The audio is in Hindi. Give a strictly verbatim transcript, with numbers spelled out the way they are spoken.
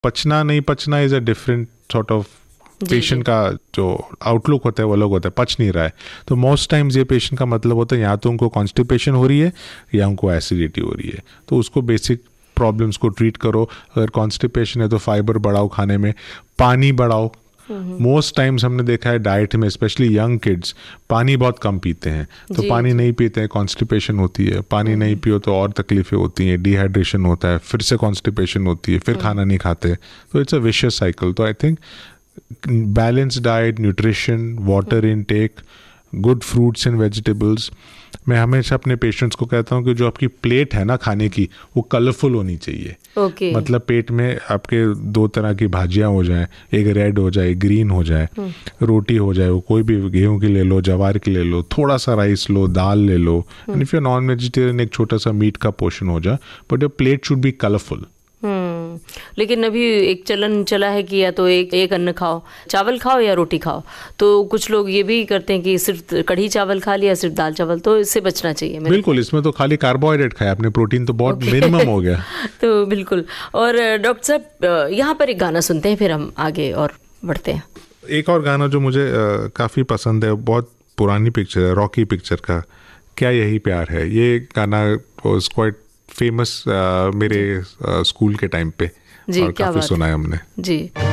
पचना नहीं पचना is a different sort of patient का जो आउटलुक होता है वो अलग होता है, पच नहीं रहा है। तो मोस्ट टाइम्स ये पेशेंट का मतलब होता है या तो उनको कॉन्स्टिपेशन हो रही है या उनको एसिडिटी हो रही है, तो उसको बेसिक प्रॉब्लम्स को ट्रीट करो। अगर कॉन्स्टिपेशन है तो फाइबर बढ़ाओ खाने में, पानी बढ़ाओ। मोस्ट टाइम्स हमने देखा है डाइट में स्पेशली यंग किड्स पानी बहुत कम पीते हैं, तो पानी नहीं पीते हैं कॉन्स्टिपेशन होती है, पानी नहीं पियो तो और तकलीफें होती हैं, डिहाइड्रेशन होता है, फिर से कॉन्स्टिपेशन होती है, फिर खाना नहीं खाते, तो इट्स अ विशियस साइकिल। तो I think balance diet, nutrition, water intake, good fruits and vegetables. मैं हमेशा अपने पेशेंट्स को कहता हूँ कि जो आपकी प्लेट है ना खाने की वो कलरफुल होनी चाहिए। okay. मतलब पेट में आपके दो तरह की भाजियाँ हो जाएं, एक रेड हो जाए, ग्रीन हो जाए, रोटी हो जाए, वो कोई भी गेहूं की ले लो, जवार की ले लो, थोड़ा सा राइस लो, दाल ले लो, and if you non vegetarian एक छोटा सा मीट का पोर्शन हो जाए, but your plate should be colourful. हम्म लेकिन अभी एक चलन चला है कि या तो एक एक अन्न खाओ, चावल खाओ या रोटी खाओ, तो कुछ लोग ये भी करते हैं कि सिर्फ कढ़ी चावल खा लिया, सिर्फ दाल चावल, तो इससे बचना चाहिए। बिल्कुल, इसमें तो खाली कार्बोहाइड्रेट खाया आपने, प्रोटीन तो बहुत मिनिमम हो गया। तो बिल्कुल। और डॉक्टर साहब यहाँ पर एक गाना सुनते हैं, फिर हम आगे और बढ़ते हैं। एक और गाना जो मुझे काफ़ी पसंद है, बहुत पुरानी पिक्चर है, रॉकी पिक्चर का, क्या यही प्यार है। ये गाना वाज क्वाइट फेमस मेरे स्कूल के टाइम पे, जी, और काफ़ी सुना है हमने। जी।